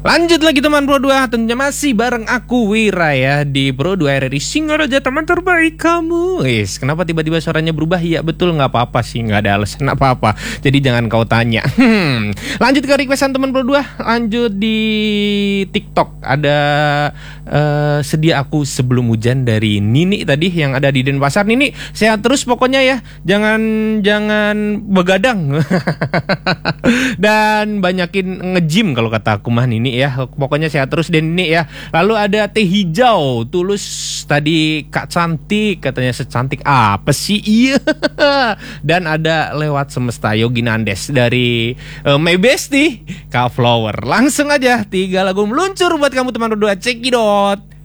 Lanjut lagi teman Pro 2, tentunya masih bareng aku Wira ya di Pro 2 RRI Singaraja, teman terbaik kamu. Kenapa tiba-tiba suaranya berubah? Ya betul, nggak apa-apa sih, nggak ada alasan apa-apa. Jadi jangan kau tanya. Lanjut ke requestan teman Pro 2. Lanjut di TikTok ada sedia aku sebelum hujan dari Nini tadi yang ada di Denpasar. Nini, sehat terus pokoknya ya. Jangan begadang. Dan banyakin nge-gym kalau kata aku mah Nini ya. Pokoknya sehat terus deh Nini ya. Lalu ada teh hijau tulus tadi, Kak cantik katanya, secantik apa sih? Iya. Dan ada lewat semesta Yogi Nandes dari My Bestie Kak Flower. Langsung aja 3 lagu meluncur buat kamu teman berdua. Cekidot.